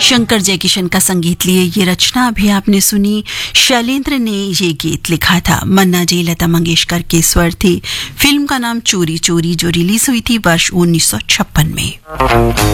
शंकर जयकिशन का संगीत लिए ये रचना भी आपने सुनी। शैलेंद्र ने ये गीत लिखा था। मन्ना जी लता मंगेशकर के स्वर थे। फिल्म का नाम चोरी चोरी, जो रिलीज हुई थी वर्ष 1956 में।